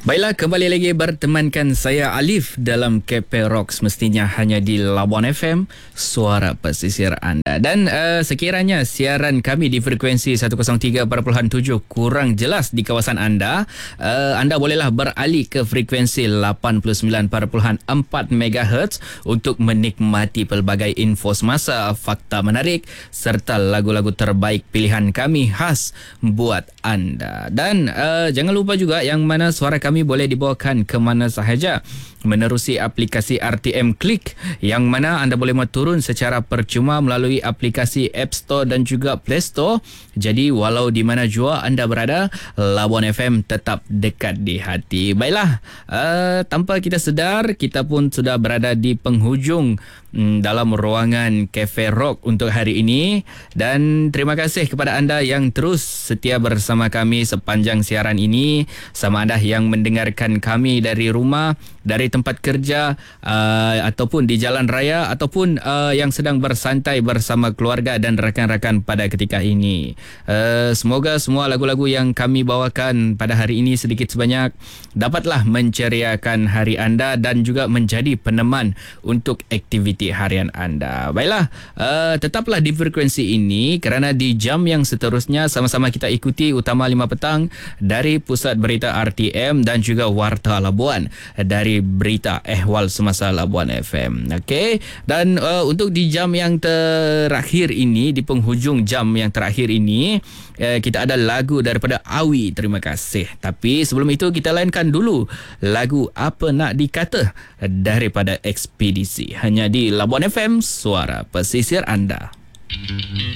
Baiklah, kembali lagi bertemankan saya Alif dalam KP Rock, semestinya hanya di Labuan FM, suara pesisir anda. Dan sekiranya siaran kami di frekuensi 103.7 kurang jelas di kawasan anda, anda bolehlah beralih ke frekuensi 89.4 MHz untuk menikmati pelbagai info semasa, fakta menarik serta lagu-lagu terbaik pilihan kami khas buat anda. Dan jangan lupa juga yang mana suara kami boleh dibawakan ke mana sahaja menerusi aplikasi RTM Click, yang mana anda boleh turun secara percuma melalui aplikasi App Store dan juga Play Store. Jadi walau di mana jua anda berada, Labuan FM tetap dekat di hati. Baiklah, tanpa kita sedar, kita pun sudah berada di penghujung dalam ruangan Cafe Rock untuk hari ini. Dan terima kasih kepada anda yang terus setia bersama kami sepanjang siaran ini. Sama ada yang mendengarkan kami dari rumah, dari tempat kerja, ataupun di jalan raya, ataupun yang sedang bersantai bersama keluarga dan rakan-rakan pada ketika ini. Semoga semua lagu-lagu yang kami bawakan pada hari ini sedikit sebanyak dapatlah menceriakan hari anda dan juga menjadi peneman untuk aktiviti harian anda. Baiklah, tetaplah di frekuensi ini kerana di jam yang seterusnya sama-sama kita ikuti Utama 5 Petang dari Pusat Berita RTM dan juga Warta Labuan dari Berita Ehwal Semasa Labuan FM. Okey, dan untuk di jam yang terakhir ini, di penghujung jam yang terakhir ini, kita ada lagu daripada Awi. Terima kasih. Tapi sebelum itu kita lainkan dulu lagu Apa Nak Dikata daripada Ekspedisi, hanya di Labuan FM, suara pesisir anda.